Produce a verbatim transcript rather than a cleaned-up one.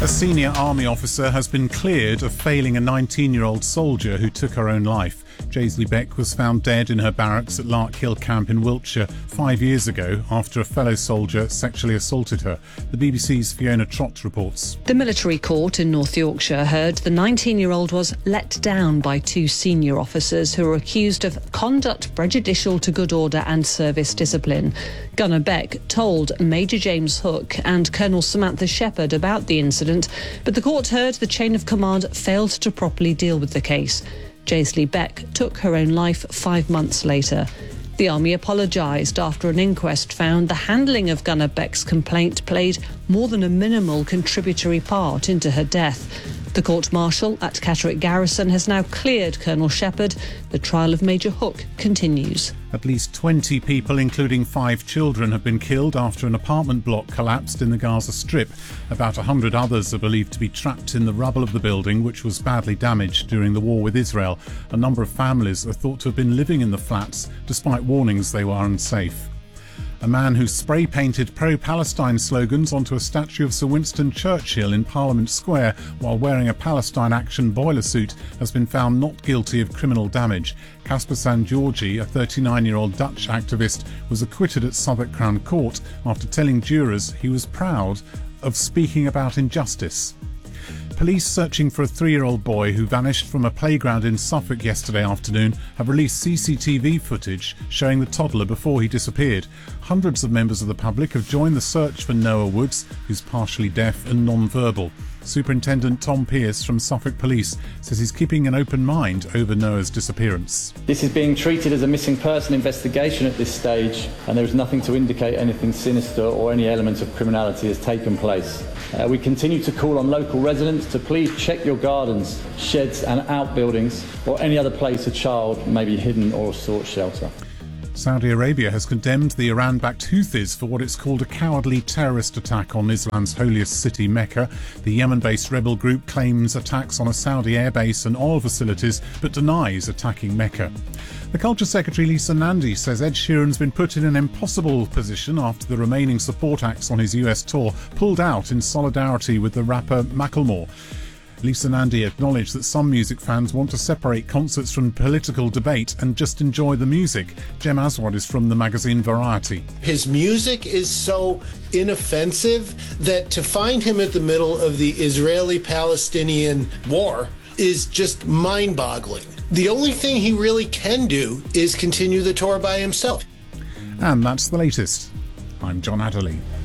A senior army officer has been cleared of failing a nineteen-year-old soldier who took her own life. Jaisley Beck was found dead in her barracks at Larkhill Camp in Wiltshire five years ago after a fellow soldier sexually assaulted her. The B B C's Fiona Trott reports. The military court in North Yorkshire heard the nineteen-year-old was let down by two senior officers who were accused of conduct prejudicial to good order and service discipline. Gunner Beck told Major James Hook and Colonel Samantha Shepherd about the incident, but the court heard the chain of command failed to properly deal with the case. Jaisley Beck took her own life five months later. The Army apologised after an inquest found the handling of Gunner Beck's complaint played more than a minimal contributory part into her death. The court-martial at Catterick Garrison has now cleared Colonel Shepherd. The trial of Major Hook continues. At least twenty people, including five children, have been killed after an apartment block collapsed in the Gaza Strip. About one hundred others are believed to be trapped in the rubble of the building, which was badly damaged during the war with Israel. A number of families are thought to have been living in the flats, despite warnings they were unsafe. A man who spray-painted pro-Palestine slogans onto a statue of Sir Winston Churchill in Parliament Square while wearing a Palestine Action boiler suit has been found not guilty of criminal damage. Casper Sangiorgi, a thirty-nine-year-old Dutch activist, was acquitted at Southwark Crown Court after telling jurors he was proud of speaking about injustice. Police searching for a three-year-old boy who vanished from a playground in Suffolk yesterday afternoon have released C C T V footage showing the toddler before he disappeared. Hundreds of members of the public have joined the search for Noah Woods, who's partially deaf and non-verbal. Superintendent Tom Pearce from Suffolk Police says he's keeping an open mind over Noah's disappearance. This is being treated as a missing person investigation at this stage, and there is nothing to indicate anything sinister or any element of criminality has taken place. Uh, we continue to call on local residents to please check your gardens, sheds and outbuildings or any other place a child may be hidden or sought shelter. Saudi Arabia has condemned the Iran-backed Houthis for what it's called a cowardly terrorist attack on Islam's holiest city, Mecca. The Yemen-based rebel group claims attacks on a Saudi airbase and oil facilities, but denies attacking Mecca. The Culture Secretary Lisa Nandy says Ed Sheeran's been put in an impossible position after the remaining support acts on his U S tour pulled out in solidarity with the rapper Macklemore. Lisa Nandy acknowledged that some music fans want to separate concerts from political debate and just enjoy the music. Jem Aswad is from the magazine Variety. His music is so inoffensive that to find him at the middle of the Israeli-Palestinian war is just mind-boggling. The only thing he really can do is continue the tour by himself. And that's the latest. I'm John Adderley.